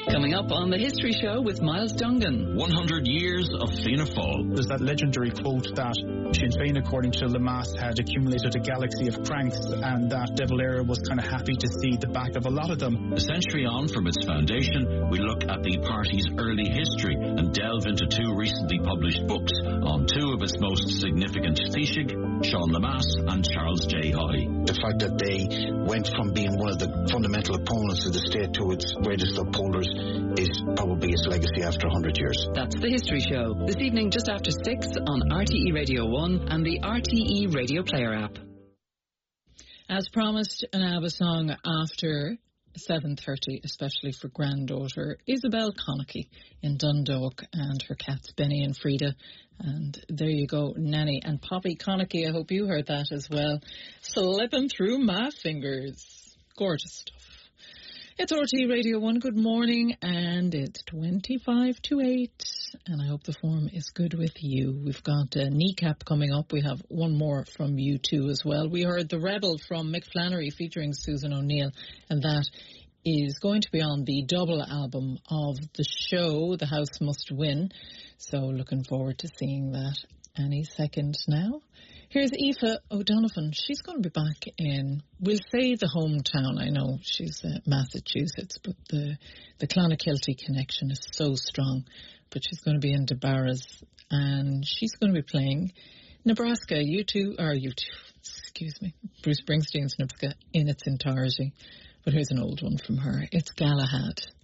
Coming up on The History Show with Miles Dungan. 100 years of Fianna Fáil. There's that legendary quote that Sinn Féin, according to Lemass, had accumulated a galaxy of cranks, and that De Valera was kind of happy to see the back of a lot of them. A century on from its foundation, we look at the party's early history and delve into two recently published books on two of its most significant Taoiseach, Sean Lemass and Charles J. Haughey. The fact that they went from being one of the fundamental opponents of the state to its greatest upholders is probably its legacy after 100 years. That's The History Show, this evening just after 6 on RTE Radio 1 and the RTE Radio Player app. As promised, an ABBA song after 7:30, especially for granddaughter Isabel Connacht in Dundalk and her cats Benny and Frida. And there you go, Nanny and Poppy Connacht. I hope you heard that as well. Slipping through my fingers. Gorgeous stuff. It's RTE Radio 1. Good morning, and it's 25 to 8, and I hope the form is good with you. We've got a kneecap coming up. We have one more from you too as well. We heard The Rebel from Mick Flannery featuring Susan O'Neill, and that is going to be on the double album of the show, The House Must Win. So looking forward to seeing that any second now. Here's Aoife O'Donovan. She's going to be back in, we'll say the hometown. I know she's Massachusetts, but the Clonakilty connection is so strong. But she's going to be in DeBarras, and she's going to be playing Nebraska, Bruce Springsteen's Nebraska in its entirety. But here's an old one from her. It's Galahad.